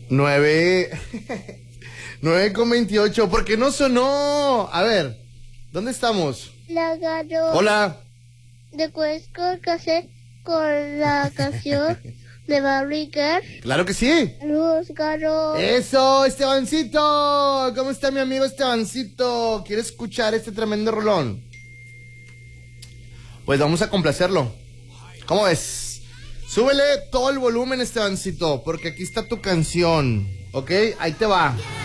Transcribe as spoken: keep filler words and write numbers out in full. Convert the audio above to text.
Nueve... nueve con veintiocho. ¿Por qué no sonó? A ver, ¿dónde estamos? La ganó. Hola. ¿De Cuesco casé con la canción de Barbie Girl? Claro que sí. Luz ganó. Eso, Estebancito. ¿Cómo está mi amigo Estebancito? ¿Quiere escuchar este tremendo rolón? Pues vamos a complacerlo. ¿Cómo ves? Súbele todo el volumen, Estebancito, porque aquí está tu canción. ¿Ok? Ahí te va.